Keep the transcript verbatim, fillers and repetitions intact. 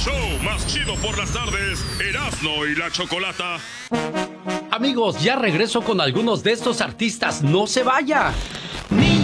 show más chido por las tardes, Erasmo y la Chocolata. Amigos, ya regreso con algunos de estos artistas. ¡No se vaya!